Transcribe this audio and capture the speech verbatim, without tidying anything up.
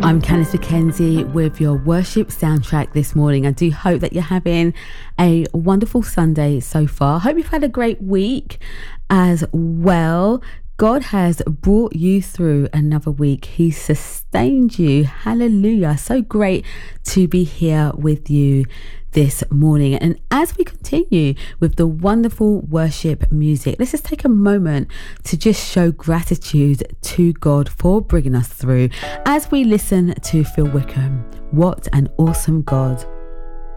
I'm Candice McKenzie with your worship soundtrack this morning. I do hope that you're having a wonderful Sunday so far. Hope you've had a great week as well. God has brought you through another week. He sustained you. Hallelujah. So great to be here with you this morning. And as we continue with the wonderful worship music, let's just take a moment to just show gratitude to God for bringing us through as we listen to Phil Wickham. What an awesome God